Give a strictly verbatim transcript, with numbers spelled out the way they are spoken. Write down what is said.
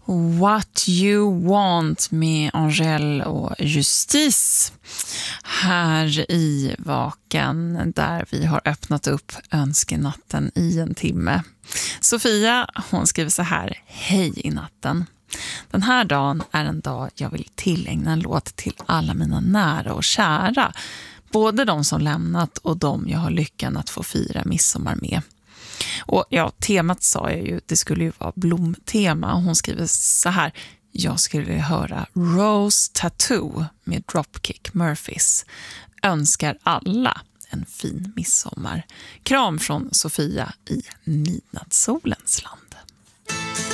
What You Want med Angèle och Justice här i Vaken, där vi har öppnat upp önskenatten i en timme. Sofia, hon skriver så här: hej i natten. Den här dagen är en dag jag vill tillägna en låt till alla mina nära och kära, både de som lämnat och de jag har lyckan att få fira midsommar med. Och ja, temat sa jag ju, det skulle ju vara blomtema. Hon skriver så här: jag skulle höra Rose Tattoo med Dropkick Murphys. Önskar alla en fin midsommar. Kram från Sofia i midnattssolens land.